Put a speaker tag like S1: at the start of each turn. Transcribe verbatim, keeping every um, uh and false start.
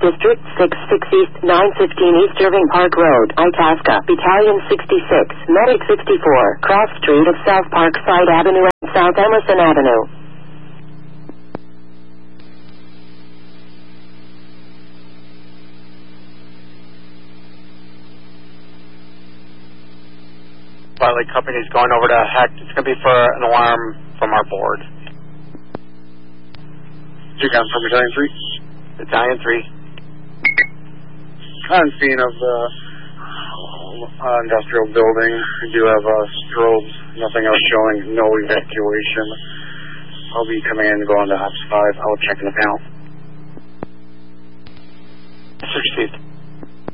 S1: District six six East, nine fifteen East Irving Park Road, Itasca, Battalion sixty-six, Medic sixty-four, Cross Street of South Parkside Avenue and South Emerson Avenue.
S2: Valley Company's going over to Hecht. It's going to be for an alarm from our board.
S3: You got from Battalion three?
S2: Battalion three.
S3: On scene of the uh, industrial building. We do have uh, strobes, nothing else showing, no evacuation. I'll be coming in and going to Ops five. I'll check in the panel.
S2: Received.